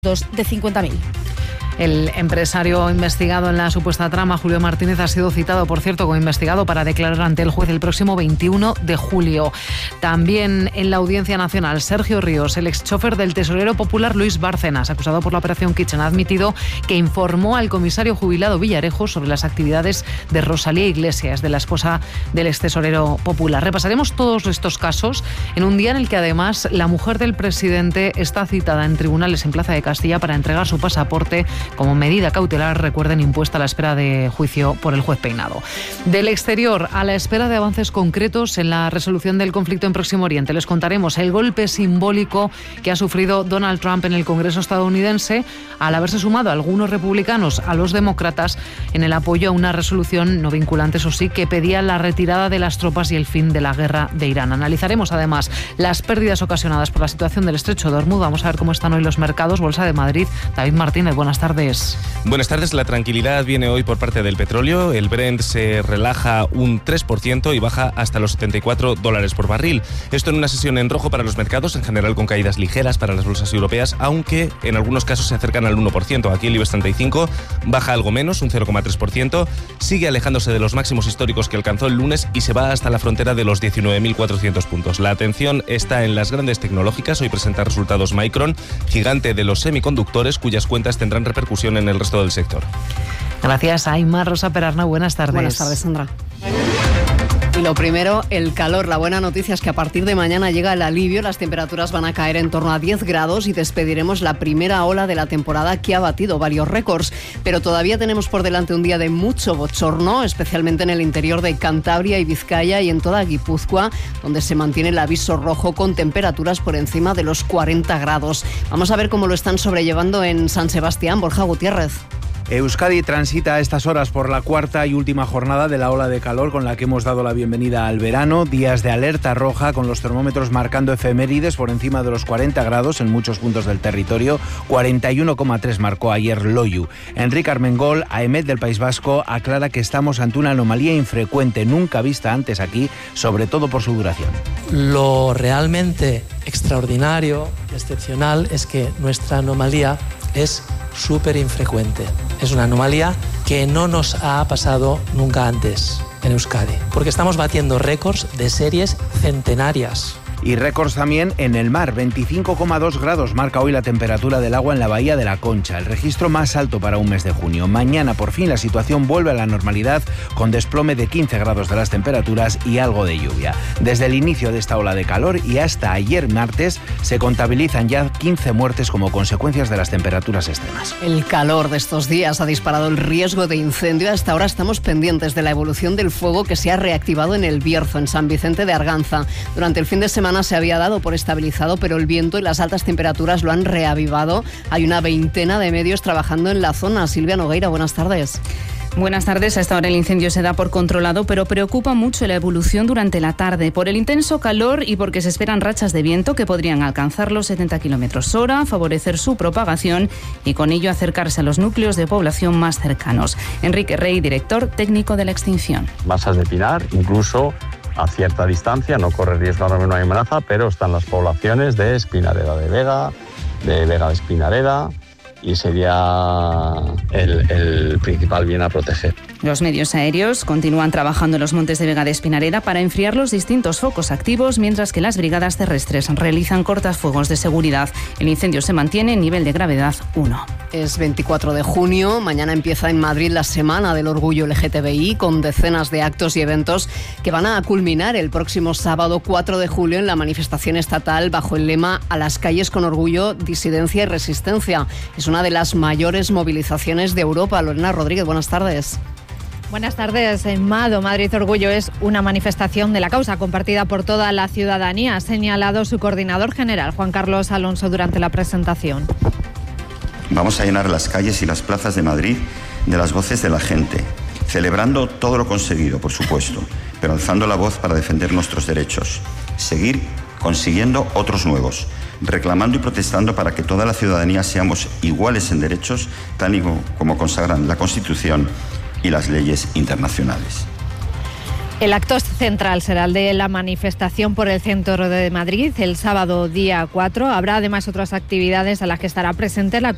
de 50.000. El empresario investigado en la supuesta trama, Julio Martínez, ha sido citado, por cierto, como investigado para declarar ante el juez el próximo 21 de julio. También en la Audiencia Nacional, Sergio Ríos, el exchofer del tesorero popular Luis Bárcenas, acusado por la Operación Kitchen, ha admitido que informó al comisario jubilado Villarejo sobre las actividades de Rosalía Iglesias, de la esposa del extesorero popular. Repasaremos todos estos casos en un día en el que, además, la mujer del presidente está citada en tribunales en Plaza de Castilla para entregar su pasaporte como medida cautelar, recuerden, impuesta a la espera de juicio por el juez Peinado. Del exterior, a la espera de avances concretos en la resolución del conflicto en Próximo Oriente, les contaremos el golpe simbólico que ha sufrido Donald Trump en el Congreso estadounidense al haberse sumado a algunos republicanos a los demócratas en el apoyo a una resolución no vinculante, eso sí, que pedía la retirada de las tropas y el fin de la guerra de Irán. Analizaremos además las pérdidas ocasionadas por la situación del Estrecho de Hormuz. Vamos a ver cómo están hoy los mercados. Bolsa de Madrid, David Martínez, buenas tardes. Buenas tardes. La tranquilidad viene hoy por parte del petróleo. El Brent se relaja un 3% y baja hasta los $74 por barril. Esto en una sesión en rojo para los mercados, en general con caídas ligeras para las bolsas europeas, aunque en algunos casos se acercan al 1%. Aquí el IBEX 35 baja algo menos, un 0,3%. Sigue alejándose de los máximos históricos que alcanzó el lunes y se va hasta la frontera de los 19.400 puntos. La atención está en las grandes tecnológicas. Hoy presenta resultados Micron, gigante de los semiconductores, cuyas cuentas tendrán repercusión en el resto del sector. Gracias, Aymar. Rosa Perarna, buenas tardes. Buenas tardes, Sandra. Y lo primero, el calor. La buena noticia es que a partir de mañana llega el alivio. Las temperaturas van a caer en torno a 10 grados y despediremos la primera ola de la temporada que ha batido varios récords. Pero todavía tenemos por delante un día de mucho bochorno, especialmente en el interior de Cantabria y Vizcaya y en toda Guipúzcoa, donde se mantiene el aviso rojo con temperaturas por encima de los 40 grados. Vamos a ver cómo lo están sobrellevando en San Sebastián. Borja Gutiérrez. Euskadi transita a estas horas por la cuarta y última jornada de la ola de calor con la que hemos dado la bienvenida al verano. Días de alerta roja con los termómetros marcando efemérides por encima de los 40 grados en muchos puntos del territorio. 41,3 marcó ayer Loiu. Enrique Armengol, AEMET del País Vasco, aclara que estamos ante una anomalía infrecuente, nunca vista antes aquí, sobre todo por su duración. Lo realmente extraordinario, excepcional, es que nuestra anomalía es súper infrecuente. Es una anomalía que no nos ha pasado nunca antes en Euskadi, porque estamos batiendo récords de series centenarias. Y récords también en el mar. 25,2 grados marca hoy la temperatura del agua en la Bahía de la Concha, el registro más alto para un mes de junio. Mañana, por fin, la situación vuelve a la normalidad con desplome de 15 grados de las temperaturas y algo de lluvia. Desde el inicio de esta ola de calor y hasta ayer martes se contabilizan ya 15 muertes como consecuencias de las temperaturas extremas. El calor de estos días ha disparado el riesgo de incendio. Hasta ahora estamos pendientes de la evolución del fuego que se ha reactivado en el Bierzo, en San Vicente de Arganza. Durante el fin de semana se había dado por estabilizado, pero el viento y las altas temperaturas lo han reavivado. Hay una veintena de medios trabajando en la zona. Silvia Nogueira, buenas tardes. Buenas tardes. A esta hora el incendio se da por controlado, pero preocupa mucho la evolución durante la tarde por el intenso calor y porque se esperan rachas de viento que podrían alcanzar los 70 km/h, favorecer su propagación y con ello acercarse a los núcleos de población más cercanos. Enrique Rey, director técnico de la extinción. Masas de pinar, incluso a cierta distancia, no corre riesgo, no hay amenaza, pero están las poblaciones de Espinareda de Vega de Espinareda, y sería el principal bien a proteger. Los medios aéreos continúan trabajando en los montes de Vega de Espinareda para enfriar los distintos focos activos, mientras que las brigadas terrestres realizan cortafuegos de seguridad. El incendio se mantiene en nivel de gravedad 1. Es 24 de junio, mañana empieza en Madrid la Semana del Orgullo LGTBI con decenas de actos y eventos que van a culminar el próximo sábado 4 de julio en la manifestación estatal bajo el lema "A las calles con orgullo, disidencia y resistencia". Es una de las mayores movilizaciones de Europa. Lorena Rodríguez, buenas tardes. Buenas tardes. En Mado, Madrid Orgullo es una manifestación de la causa compartida por toda la ciudadanía, ha señalado su coordinador general, Juan Carlos Alonso, durante la presentación. Vamos a llenar las calles y las plazas de Madrid de las voces de la gente, celebrando todo lo conseguido, por supuesto, pero alzando la voz para defender nuestros derechos, seguir consiguiendo otros nuevos, reclamando y protestando para que toda la ciudadanía seamos iguales en derechos, tal y como consagran la Constitución y las leyes internacionales. El acto central será el de la manifestación por el centro de Madrid el sábado día 4. Habrá además otras actividades a las que estará presente la